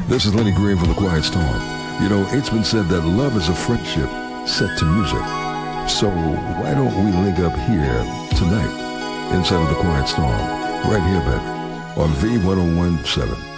This is Lenny Green from The Quiet Storm. You know, it's been said that love is a friendship set to music. So why don't we link up here tonight inside of The Quiet Storm, right here, baby, on V1017.